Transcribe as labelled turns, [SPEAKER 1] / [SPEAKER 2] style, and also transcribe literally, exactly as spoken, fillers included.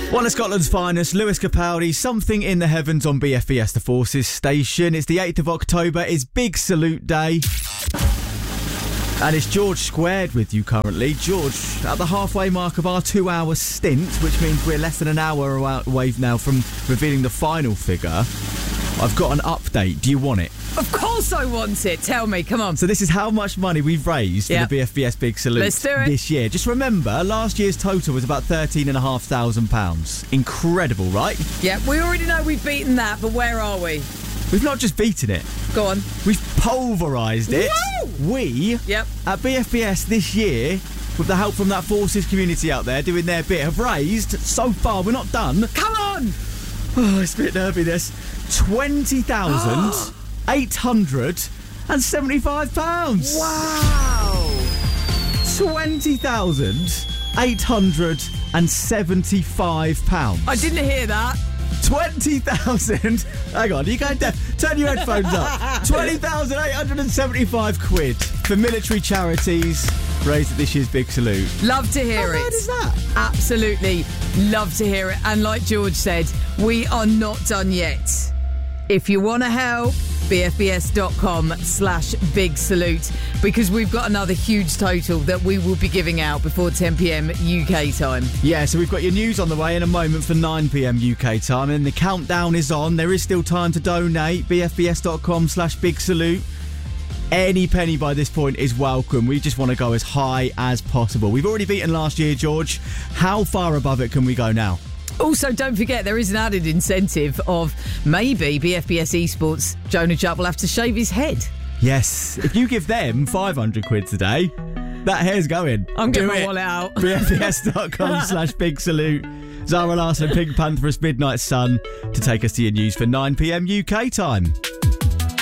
[SPEAKER 1] One of Scotland's finest, Lewis Capaldi, Something in the Heavens on B F B S The Forces station. It's the eighth of October, it's Big Salute Day. And it's George Squared with you currently. George, at the halfway mark of our two-hour stint, which means we're less than an hour away now from revealing the final figure, I've got an update. Do you want it?
[SPEAKER 2] Of course I want it. Tell me, come on.
[SPEAKER 1] So this is how much money we've raised for
[SPEAKER 2] Yep.
[SPEAKER 1] the B F B S Big Salute
[SPEAKER 2] Let's do it.
[SPEAKER 1] this year. Just remember, last year's total was about thirteen thousand five hundred pounds. Incredible, right?
[SPEAKER 2] Yeah, we already know we've beaten that, but where are we?
[SPEAKER 1] We've not just beaten it,
[SPEAKER 2] Go on.
[SPEAKER 1] we've pulverised it.
[SPEAKER 2] Woo!
[SPEAKER 1] We,
[SPEAKER 2] Yep.
[SPEAKER 1] at B F B S this year, with the help from that Forces community out there doing their bit, have raised, so far, we're not done.
[SPEAKER 2] Come on!
[SPEAKER 1] Oh, it's a bit nervy, this. twenty thousand eight hundred seventy-five pounds.
[SPEAKER 2] Wow!
[SPEAKER 1] twenty thousand eight hundred seventy-five pounds.
[SPEAKER 2] I didn't hear that.
[SPEAKER 1] twenty thousand. Hang on, are you going deaf? Turn your headphones up. twenty thousand eight hundred seventy-five quid for military charities raised at this year's Big Salute.
[SPEAKER 2] Love to hear
[SPEAKER 1] How
[SPEAKER 2] it.
[SPEAKER 1] bad is that?
[SPEAKER 2] Absolutely love to hear it. And like George said, we are not done yet. If you want to help, bfbs.com slash big salute, because we've got another huge total that we will be giving out before ten p.m. U K time.
[SPEAKER 1] Yeah, so we've got your news on the way in a moment for nine p.m. U K time, and the countdown is on. There is still time to donate. bfbs.com slash big salute. Any penny by this point is welcome. We just want to go as high as possible. We've already beaten last year, George. How far above it can we go now?
[SPEAKER 2] Also, don't forget, there is an added incentive of maybe B F B S Esports, Jonah Jutt will have to shave his head.
[SPEAKER 1] Yes, if you give them five hundred quid today, that hair's going.
[SPEAKER 2] I'm
[SPEAKER 1] Do
[SPEAKER 2] getting my
[SPEAKER 1] it.
[SPEAKER 2] wallet out.
[SPEAKER 1] bfbs.com slash big salute. Zara Larsson and Pink Panther as Midnight Sun to take us to your news for nine p.m. U K time.